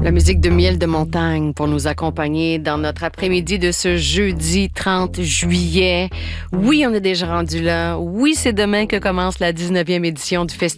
La musique de Miel de Montagne pour nous accompagner dans notre après-midi de ce jeudi 30 juillet. Oui, on est déjà rendu là. Oui, c'est demain que commence la 19e édition du Festival